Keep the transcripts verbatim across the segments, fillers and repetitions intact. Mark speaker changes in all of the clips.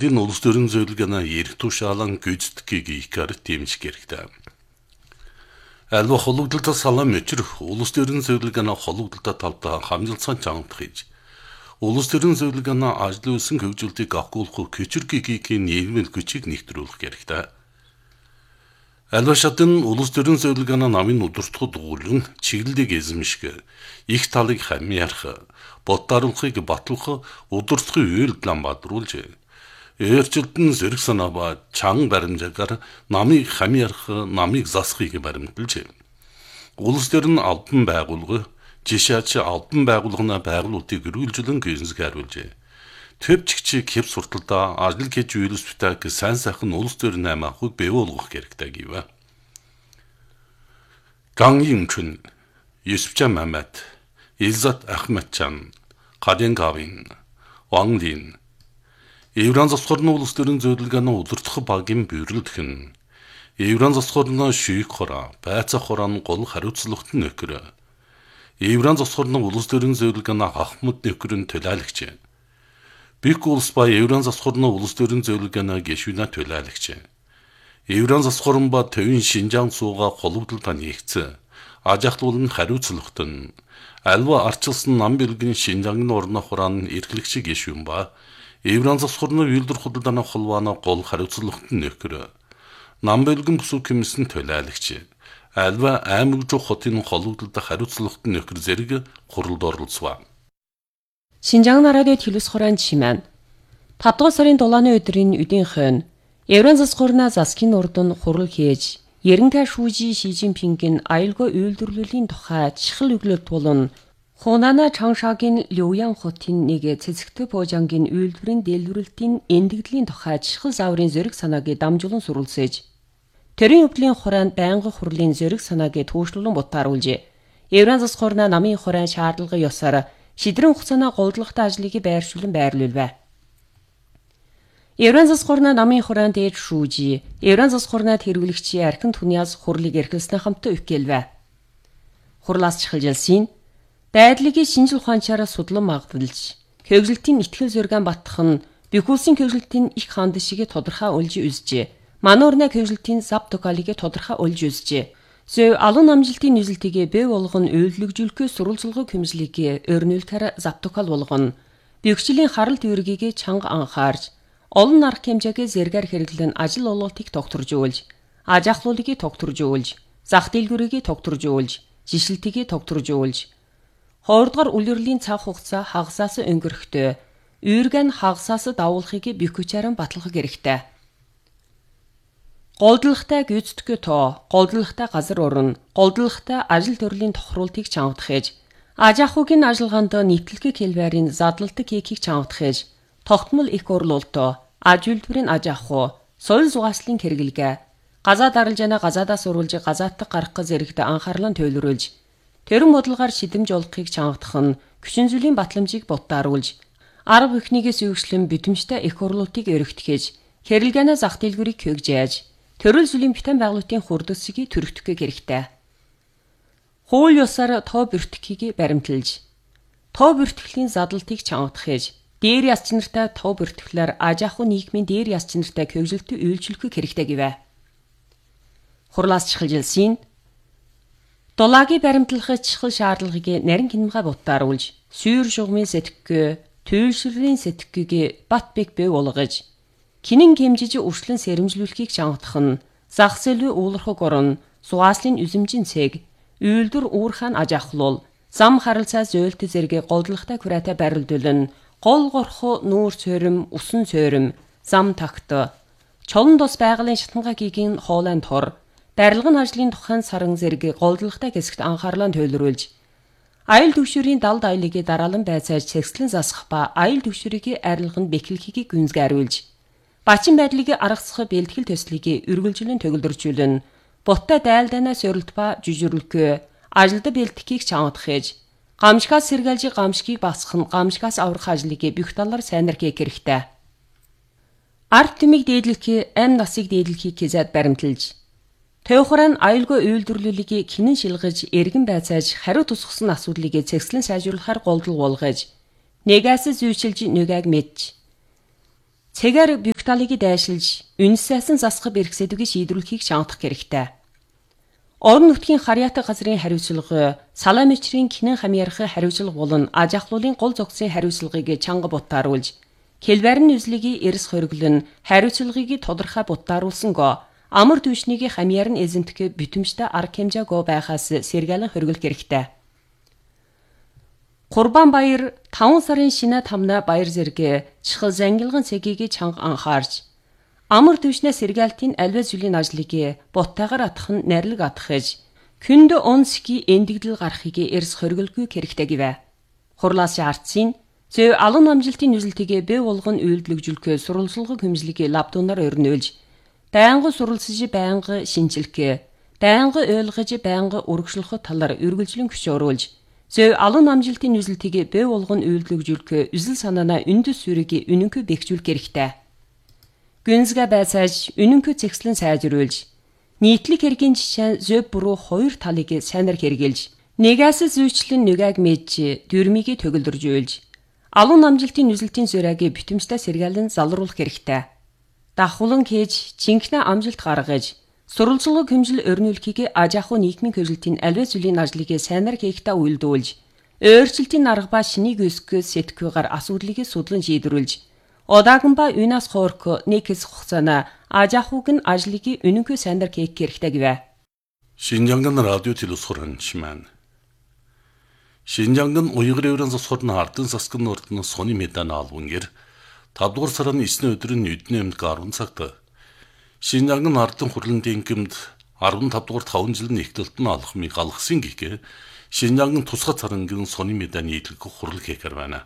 Speaker 1: Адын улс төрийн зөвлөгөөний эрх тушаалан гүйцэтгэхийг икар дэмжих хэрэгтэй. Альва хологдолтой салам өчрөх улс төрийн зөвлөгөөний хологдолтой талдаа хамжилсан чангадах хийж улс төрийн зөвлөгөөний ажлын үсэн хөгжүүлэлтийг агуулах көчөргийн нийгмийн хүчийг нэгтрүүлэх хэрэгтэй. Альва шатын улс төрийн зөвлөгөөний намын удирдахад дугуулан чиглэлийг эзэмших, их талыг хамьяарах, боддааруулахыг батлах, удирдахын үйл план бадруулж Эрчилтэн зэрэг санаа ба чанга баримжаагаар намыг хамьяарах, намыг засахыг баримталж улс төрийн албан байгууллага, жишээч албан байгууллагын байгууллагыг өргөлжлөн гүйцэтгэх хариулж төвчгч хэв сурталдаа ажил хийж үйлс битэг сайн сайхан улс төрийн аймагыг бий болгох хэрэгтэй гэв. Ган Юмчун, Юсупчан Мамат, Илзат Ахмадчан, Каден Гавин, Ван Лин Евран засхорны улс төрийн зөвлөгөөний удирдах багийн бүйрэлдэх нь Евран засхорны шүйх хороо, байцах хороон гол хариуцлагт нөхөр. Евран засхорны улс төрийн зөвлөгөөний Ахмад нөхөрийн төлөөлөгч. Бик улс ба Евран засхорны улс төрийн зөвлөгөөний гишүүнээ төлөөлөгч. Евран засхорн ба төвийн Шинжаан сууга холбогдлоо нэгцэн. Ажахлуулн хариуцлагт нь альва арчилсан нам бэлгийн Шинжаангийн орны хураан эрхлэгч гишүүн ба Евран засхорны үйлдвэр худалдааны холбооны гол хариуцлагт нөхөр. Нам бэлгэн бүсүү комиссийн төлөөлөгч. Альва аймаг жоо хотын холбогдлоо хариуцлагт нөхөр зэрэг хуралд оролцов.
Speaker 2: Шинжаан радио телевиз хураан чимэн. тавдугаар сарын дулааны өдрийн үдийнхэн Евран засхорна заскин урдын хурал хийж Ерөнхий шүүжи Ши Жинпингийн аюулгүй үйлдвэрлэлийн тухай чихэл өглөөт тулан Хунана Чангшагийн Люян хотын нэг цэцэгтэй пожангийн үйлдвэрийн дэлгэрэлтийн эндэгдлийн тухай чихэл зааврын зориг санааг дамжуулан сурвалжээж төрийн өвлийн хураанд байнгын хурлын зориг санааг түүшлүүлэн бутааруулжээ. Евран засхорна намын хураан шаардлагын ёсоор шидрэн хугацааны голдлогтой ажлыг байршуулан байрлуулв. Евран засхорна намын хураан дээр шүүжи Евран засхорна тэргүүлэгчийн архин түньяс хурлыг эрхэлснээ хамтаа өвкөлв. Хурлаас чихэлжилсэн Дайдлагын шинжил ухаанчаараа судлан магадalж, хөгжилтийн итгэл зөргөн батах нь бихүүлсэн хөгжилтийн их ханд шиг тодорхой олж үзжээ. Мануурна хөгжилтийн зав токалыг тодорхой олж үзжээ. Зөв алуун амжилтын нийслэлтийг бий болгон үйлдвэрлэжүүлэхээ сурвалжлагын хэмжлэгийг өрнүүлэхээр зав токал болгоно. Бигчлийн харал төвөргийг чанга анхаарч, олон арга хэмжээгээ зэргээр хэрэглэн ажил олголтыг тогтворжуулж, аж ахлуулыг тогтворжуулж, зах дэлгүүрийг тогтворжуулж, жишилтийг тогтворжуулж Хоёрдугаар үлрэлийн цаг хугацаа хагасаас өнгөрөхдөө үүргэн хагасаас давуулахыг бихүчээрэн батлах хэрэгтэй. Голдлогтой гүйцэтгэх тоо, голдлогтой газар орон, голдлогтой ажил төрлийн тохируултыг чангадах ээж, аж ахуйн ажиллагаанд нийтлэг хэлбэрийн задлалт хийхийг чангадах ээж, тогтмол их орлуултоо, аж үйлдвэрийн аж ахуй, соёл зугааслын хэрэглэгээ, газаа даралжаана газаадаас уруулж газаатдаг гарах зэрэгт анхаарлаа төлөвлөж Тэрэн бодлогоор шидэмж олохыг чангадах нь хүчин зүйлийн батламжийг боддааруулж, арга бүхнийгээс өвчлөн бүтэмжтэй их орлуултыг өргөтгөж, хэрэглэгээний зах дэлгүүрийг хөгжиж, төрөл зүйлийн битэн байгуулалтын хурдсыг төрөгдөх хэрэгтэй. Хууль ёсоор тоо бүртгэхийг баримталж, тоо бүртгэлийн задлалтыг чангадах ээж, дээр яс чинартай тоо бүртгэлээр аж ахуй нийгмийн дээр яс чинартай хөгжилтөд үйлчлэх хэрэгтэй гэвэ. Хурлаас чихэлжилсэн Дулаагийн баримтлах чихэл шаардлагыг нарийн хянамга бутааруулж, сүйр шугамын сэтгэггүй, туйлшрын сэтгэгийг бат бэг бий болгож, кинэн хэмжиж өршлөн сэрэмжлүүлэхийг чангадах нь зах зээлийн уулархаг орон, зугааслын үзэмжийн цэг, үйлдвэр уурхаан аж ахлуул, зам харилцаа зөөлт зэрэг голдлогтой хүрээтэй барилдуулан, гол горхо нүүр цорим, усан цорим, зам тагт, чолон тус байгалийн шатангагийн хоолайн тор Дарилгын ажлын тухайн саран зэрэг голдлогтой хэсэгт анхаарлаа төлөвлөж, аюул төвшөрийн далд аюулыг дараалан байцааж цэгцлэн засах ба аюул төвшөрийг арилганд бэхлэхийг гүнзгийруулж, бачин байдлыг аргасах бэлтгэл төслийг үргэлжлэн төгөлдржүүлэн, буттай дайлданаас өрөлт ба жүжирлэхээ, ажилд бэлтгэхийг чангадах ээж, гамшгаас сэргэлж гамшгийг басах нь гамшгаас аврах ажлыг бүх талаар сайнар хийх хэрэгтэй. Арт түмийг дээдлэхээ, ам насыг дээдлэхийг хязаад баримталж, Төвхөрөн аюулгүй үйлдвэрлэлийг хинэн шилгэж, эргэн байцааж, хариу тусгасан асуудлыг цэгцлэн сайжруулахаар голдол болгож, нэгээс зүйчилж, нэгийг мэдж. Цэгээр талыг дайшилж, үнсээсэн засах бэрхсэдүгийг шийдвэрлэхийг шаардах хэрэгтэй. Орон нутгийн харьяатаг газрын хариуцлага, салаа мичрийн кинэн хамьяарах хариуцлага болон аж ахлуулын гол зохицын хариуцлагыг чанга бутааруулж, хэлбэрийн үзлэгийг эрс хориглон хариуцлагыг тодорхой бутааруулсан го амар түвшнийг хамьяар нь эзэмтэх бүтэмжтэй арга хэмжээ го байхаас сэргээлэн хориглох хэрэгтэй. Курбан баяр таван сарын шинэ тамна баяр зэрэг чихэл зангилган цэгийг чанга анхаарч, амар түвшнээ сэргээлтийн альва зүйлийн ажлыг буттайгаар атах нь найрлаг атахж, күнд онсги эндэгдэл гарахыг эрс хориглохгүй хэрэгтэй гэвэ. Хурлаас шаардсан зөв алан амжилтын нүзэлтийг бий болгон үйлдвэрлэжүүлэх сурвалжлага хэмжлэгийг лабдунаар өрнөөлж, байнга суралцж байнга шинжилгээ, байнга ойлгож байнга үргэлжлэх талаар үргэлжлэн хөшөөрүүлж, зөв алан амжилтын нүзэлтийг бий болгон үйлдвэрлэжүүлэх үзэл санаанаа үндэс сүрийг үнэнхүү бэхжүүлэх хэрэгтэй. Гүнзгэ байсааж, үнэнхүү зэгслэн сайжруулж, нийтлэг хэргийн жишээ зөв буруу хоёр талыг сайнаар хэрэгжилж, нэгээс зүйчлэн нүгэг мэдж, дүрмийг төгөлдржүүлж, алан амжилтын нүзэлтийн зураг бүтэмжтэй сэргээлэн залруулах хэрэгтэй. Давхулан хийж, жинхэнэ амжилт гаргаж, сурвалжлага хэмжил өрнүүлэхийг аж ахуй нийгмийн хөжилтийн альва зүйлийн ажлыг сайнаар хийхдээ үйлдүүлж, өөрчлөлтийн арга ба шинийг өсгөх сэтгэхүйгээр асуудлыг судлан шийдвэрлэж, одаахан ба юунаас хоорох нэг хэсэг хугацаана аж ахуйг нь ажлыг үнэнхүү сайнаар хийх хэрэгтэй гэвэ.
Speaker 1: Шинжанган радио телевизорын шимэн. Шинжанган уйгыр еврен засхорны ардын засгын ордны сони медан албангэр тавдугаар сарын эсний өдрийн эднэмд гарван цагт Шинжанган ардын хурлын дэнгэмд арван тавдугаар таван жилийн ихтэлтэн алхмыг алгасан гэхээ Шинжанган тусгай царангийн сони медан нийтлэг хурал хийхэр байна.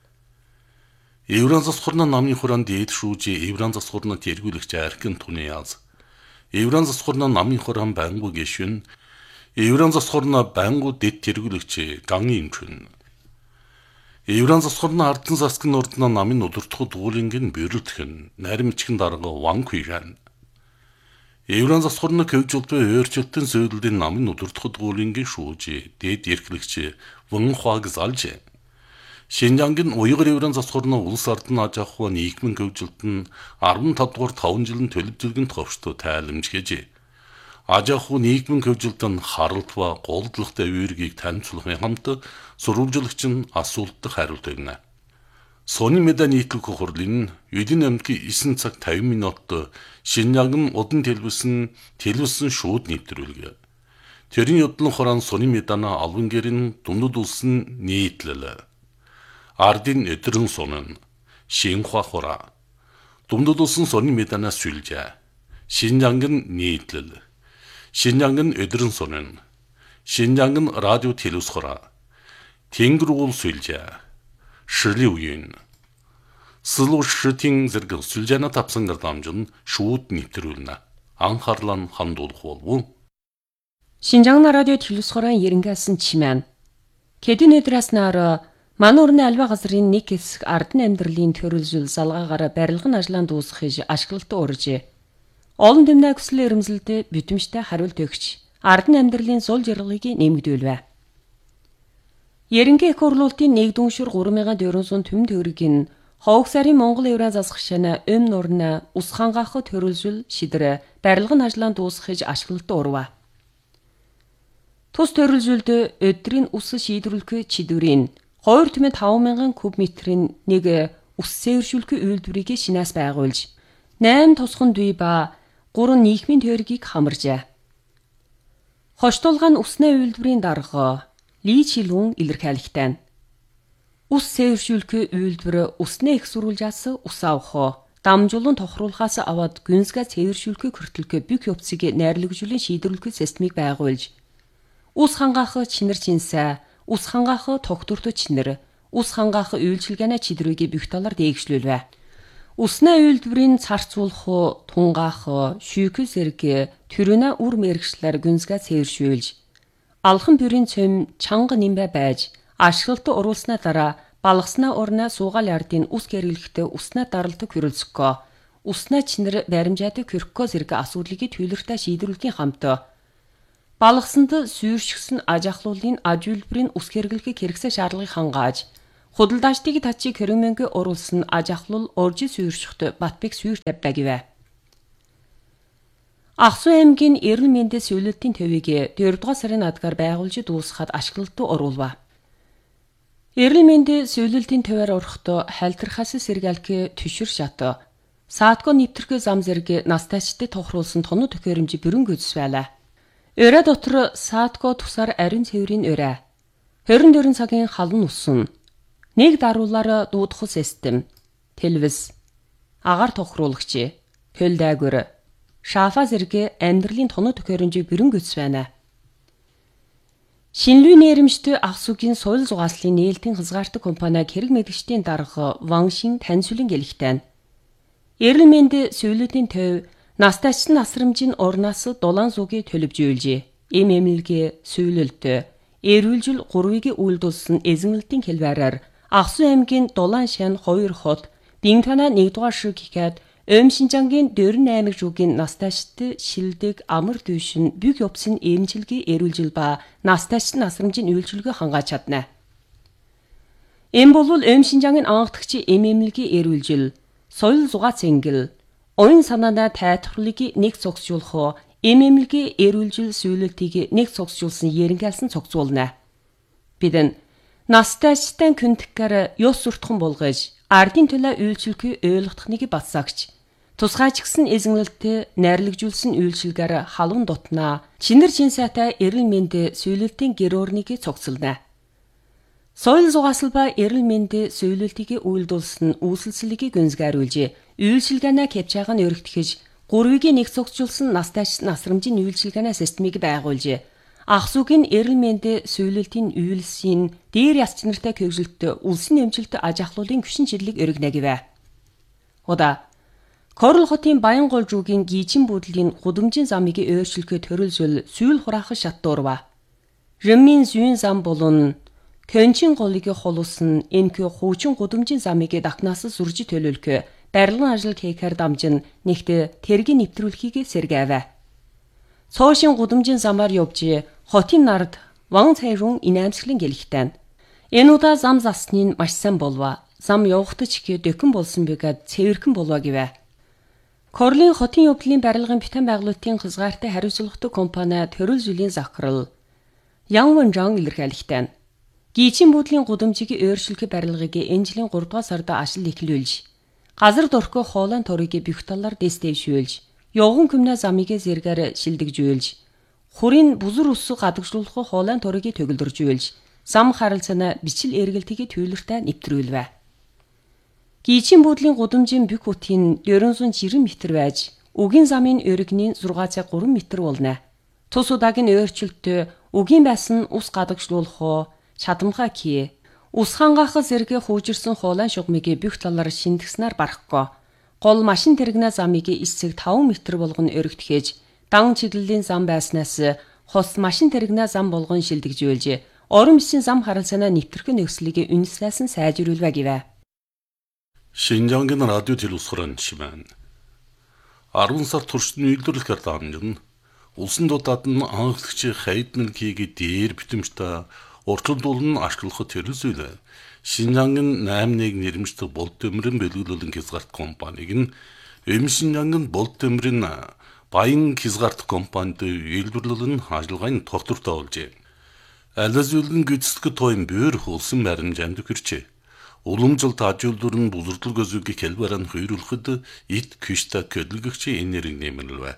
Speaker 1: Еврен засхорны намын хураан дээд шүүжи еврен засхорны тэргүүлэгч аркин туны яз. Еврен засхорны намын хураан байнгу гишүүн еврен засхорны байнгу дэд тэргүүлэгч гангийн имчүн. Еврен засхорны ардын засгын ордны намын удирдах дуулингийн бэрэлтхэн наримчгийн дарга ван күйган. Еврен засхорны көвжөлтөө өөрчлөлтийн сөйдлийн намын удирдах дуулингийн шүүжи дэд эрхлэгч ван хуаг залж. Шинжангийн уйгыр еврен засхорны улс ардын аж ахуй нийгмийн хөгжилт нь арван тавдугаар таван жилийн төлөвлөлтөнд товчтой тайламжгээж аж ахуй нийгмийн хөгжилт нь харалт ба голдлогтой үергийг танилцуулахын хамт сурвалжлагч нь асуултад хариулт өгнө. Сони медиа нийтлэг хурлын эдийн амьтгийн девять цаг пятьдесят минут Шинжанган удан телевизэн телевизэн шууд нэвтрүүлгээ. Тэрийн юдлан хураан сони медиана албангэрийн дундад улсын нийтлэл ардын өдрөн сонон шинхва хура дундад улсын сони медианаас сүлжээ Шинжанган нийтлэл Шинжанган өдрөн сонон Шинжанган радио телевиз хура тэнгэр уул сүлжээ ширли үеийн сэлүү ширтийн зэрэг сүлжээна тавсан гардамжин шууд нэвтрүүлнэ анхаарлан хандуулах болов.
Speaker 2: Шинжанган радио телевиз хураан ерөнхийсэн чимэн Кэдин өдрөөс наар манай орны альва газрын нэг хэсэг ардын амьдралын төрөлжил залгаагаар барилгын ажлаанд дуусгах ашиглалтад уржээ. Олон тэмдэг хүсэл эрмэлзэлд бүтэмжтэй хариулт өгч ардын амьдралын зул жаргалыг нэмэгдүүлвэ. Ерөнхий их хурлуултын нэг дүншүр гурван мянган дөрвөн түмэн төгрөгийг нь Ховг сарын Монгол еврей засах шана өм нурна ус хангаах төрөлжил шидрэ барилгын ажлаанд дуусгах ашиглалтад урва. Тус төрөлжилд өдрийн ус шийдвэрлэх чидүрийн хоёр түмэн таван мянган куб метрийн нэг ус сэршүүлэх үйлдвэрийг шинээс байгуулж, восемь тусган дүй ба гурван нийгмийн тойргийг хамаржээ. Хоштуулгын усны үйлдвэрийн дарга Ли Чилүүн илэрхийлэгтэй. Ус сэршүүлэх үйлдвэр усны их сурвалжаас ус авах, дамжуулан тохируулахаас аваад гүнзгээ сэршүүлэх хүртэлх бүх явцыг найрлагжуулан шийдвэрлэх системийг байгуулж, ус хангаах чинэр чинсэ, ус хангаах тогтвортой чинэр, ус хангаах үйлчилгээний чидрүүгээ бүх талаар дээгшлүүлвэ. Усны үйлдвэрийн царцуулах, тунгаах, шүүх зэрэг төрөнө үр мэрэгчлэр гүнзгээ сэршүүлж, алхан бүрийн цөм чанга нэмбэ байж, ашиглалтад оруулснаа дараа балгаснаа орна суугаал ардын ус гэрэлхтээ усна даралдаг хөрөлцгөө, усна чинэр баримжаадаг хөрхгөө зэрэг асуудлыг төвлөртэй шийдвэрлэхийн хамт балгасанд сүйршгсэн аж ахлуулын аж үйлдвэрийн ус хэрэглэхийг хэрэгсээ шаардлагыг хангааж, Худалдаачдыг тачи көрөмөнгө оруулсан аж ахуйл оржи сүйршихт Батбек сүйр тавьдагивэ. Ақсу аймгийн эрүүл мэндийн сүйүүлэлтийн төвийг дөрөвдүгээр сарын адгаар байгуулж дуусгаад ашиглалтад оруулва. Эрүүл мэндийн сүйүүлэлтийн төвээр орохдоо хайлтархаас сэргэлки түшүр шат. Саатко нэвтрэх зам зэрэг настайчдад тохируулсан тону төхөөрөмж бүрэн гүйцэлвэ. Өрөө дотор саатко тусаар ариун цэврийн өрөө. хорин дөрвөн цагийн халан усан. Нэг даруулаар дуудах систем. Телевиз. Агаар тохируулагч. Хөл дайгүр. Шафа зэрэг амьдралын тону төхөөрөмж бүрэн гүйцэлвэ. Шинэлүү нэрэмжтэй Ақсугийн соёл зугааслын нээлтийн хязгаартай компаниг хэрэг мэдгчдийн дарга Ваншин таньсуулан гэлэгтэн. Эрүүл мэндийн сүйүүлэлтийн төв настайчсан насрамжийн орнаас дулаан зүгийг төлөвжүүлжээ. Эм эмнэлгийн сүйүүлэлт эрүүлжил гурвыг үйлдүүлсэн эзэмнэлтийн хэлбэрээр Ақсу аймгийн Дулаан шан хоёр хот, Бинтана нэгдүгээр шүг гэхэд Өвм Шинжангийн дөрвөн аймаг жуугийн настайчт шилдэг амар дүйшин бүх явцын эмчилгээ эрүүлжил ба настайчт насрамжийн үйлчилгээ хангааж чадна. Энэ бол Өвм Шинжангийн анхдагч эм эмнэлгийн эрүүлжил, соёл зугаац ангил, оюун санааны тайлбарлыг нэг цогцолжуулах эм эмнэлгийн эрүүлжил сүйүүлэлтийг нэг цогцолжуулсан ерөнхийлсэн цогцолно. Бид нь настайчтан күнтгэхээр ёс суртахын болгож ардын төлөө үйлчлэхүй ойлгохдохныг батсаагч. Тусгайчгсан эзэмнэлтэд найрлагжуулсан үйлчилгээр халуун дутнаа чинэр чинсайтай эрүүл мэндийн сүйүүлэлтийн гэрөөрнийг цогцолно. Соёл зугаасал ба эрүүл мэндийн сүйүүлэлтийг үйлдүүлсэн үүсэлцлийг гүнзгийруулж, үйлчилгээнэ капчааг нь өргөтгөж, гурвыг нэг цогцолжуулсан настайч насрамжийн үйлчилгээнэ системийг байгуулж, Ақсугийн эрүүл мэндийн сүйүүлэлтийн үйлсийн дээр яс чанартай хөгжилтөд улсын эмчилт аж ахлуулын гүшин чиглэлийг өргөнэгвэ. Ода Корл хотын Баянгол жуугийн гийчин буудлын гудамжийн замыг өөрчлөхөд төрөлжөл сүүл хураах шат дуурва. Рэммийн зүйн зам болон Көнчин голыг холуулсан энэхүү хуучин гудамжийн замыг дахнаас сүржи төлөөлөх барилгын ажил хийхээр дамжин нэгт тэргийн нэвтрүүлэхийг сэргээвэ. Цоошин гудамжийн замаар явж хотын нард Ван цайрун инээмсэглэн гэлэгтэн. Энэ удаа зам засны нь маш сайн болва. Зам явахдаа ч их дөкөн болсон бигэд цэвэрхэн болва гэвэ. Корлын хотын явдлын барилгын битэн байгуулалтын хязгаартай хариуцлагатай компани төрөл жилийн захирал Ян Вэнжан илэрхийлэгтэн. Гийчин буудлын гудамжийг өөрчлөх барилгыг энэ жилийн гурав дугаар сард ажил эхлүүлж, газар дөрхөө хоолойн торыг бүх талаар дэстэйшүүлж, явган күмнэ замыг зэргээр шилдэгжүүлж, хурын бузар ус гадагшлуулах хоолойн торыг төгөлдөржүүлж, зам харилцааны бичил эргэлтийг төвлөртэй нэвтрүүлвэ. Гийчин буудлын гудамжийн бүх хотын дөрвөн зуун метр байж, үгийн замын өргөний зургаан цаг гурван метр болно. Тус удаагийн өөрчлөлтөд үгийн байсан ус гадагшлуулах чадамхаа кий. Ус хангаах зэрэг хуужирсан хоолойн шугамыг бүх талаар шинтгэснээр барахгүй. Гол машин тэрэгнэ замыг эсэг таван метр болгон өргөтгөж, дан чиглэлийн зам байснаас хос машин тэрэгнэ зам болгон шилдэгжүүлж, орон бичгийн зам харилцааны нэвтрэх нөхцөлийг үнэслэсэн сайжруулва гэвэ.
Speaker 1: Шинжангийн радио телевизорын шимэн. арван сар туршид үйлдвэрлэхээр дамжин улсын дутаад нь анхлагч хайдныг дээр битэмжтэй уртулдуулан ашиглах төрөлсөөлөө. Шинжангийн наймныг нэрмжтэй болд төмрийн бэлгэлүүлэн хязгаарт компаниг нь Өвм Шинжангийн болд төмрийн Баян хязгаарт компанид үйлдвэрлэлэн ажиллагааны тогтвортой олжээ. Алазүлгэн гүйцэтгэх тоон бөр улсын баримжаанд хүрчээ. Уламжлалт ажуулдвар нь бузардлаг өзөгийг хэлбэрэн хүйрүүлэхэд ит квишта көдлөгч энерги нэмэрлвэ.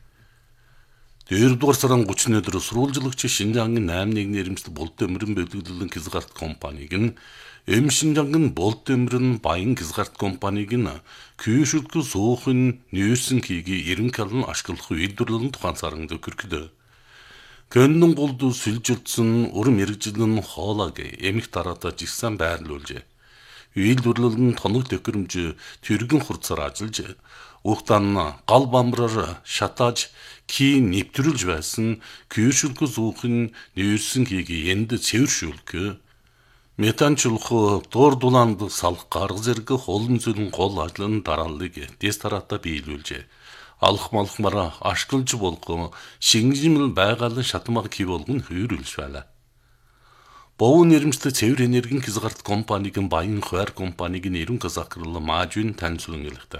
Speaker 1: дөрөвдүгээр сарын гуравны өдөр сурвалжлагч Шинжангийн наймныг нэрмжтэй болд төмрийн бэлгэлүүлэн хязгаарт компаниг нь Өвм Шинжангийн болд төмрийн Баян хязгаарт компаниг нь күйшүүлэх суухын нөөсөн хийгээ ерөнхийлөн ашиглах үйлдвэрлэлийн тухайн саранд өгөргөдөө. Гönнөн голд сүлжилдсэн урам мэрэгжилэн хоолойг эмх дараатаа жигсан байрлуулжээ. Үйлдвэрлэл нь тоног төхөөрөмж тэрэгэн хурцаар ажиллаж, ухтан гал бамбараар шатааж кий нэвтрүүлж байсан күйшүүлэх суухын нөөсөн хийгээ энд цэвэршүүлэх метанчлах дуур дулаанд салах гарга зэрэг холон зүлэн гол ажлын дарааллыг дэс тараатаа биелүүлжээ. Алх малхмараа ашиглаж болох шинжимэл байгалийн шатмаг кий болгон хүйрүүлж байлаа. Бову нэрмжтэй цэвэр энергийн хязгаарт компаниг нь баян хойр компаниг нь эрен казакрал маажвин таньсулан илхтэй.